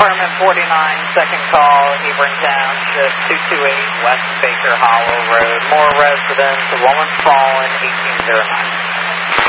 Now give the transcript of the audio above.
Department 49, second call, Hebron Township, 228 West Baker Hollow Road. More residents, a woman fallen, 1809.